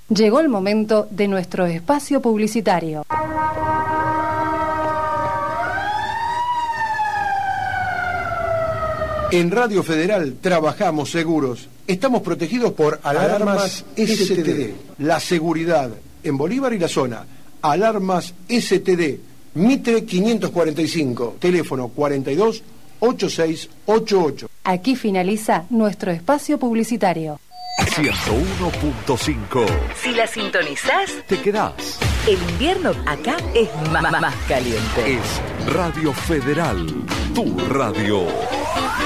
Llegó el momento de nuestro espacio publicitario. En Radio Federal trabajamos seguros. Estamos protegidos por Alarmas STD. La seguridad en Bolívar y la zona. Alarmas STD. Mitre 545. Teléfono 42 8688. Aquí finaliza nuestro espacio publicitario. 101.5. Si la sintonizás, te quedás. El invierno acá es más caliente. Es Radio Federal, tu radio.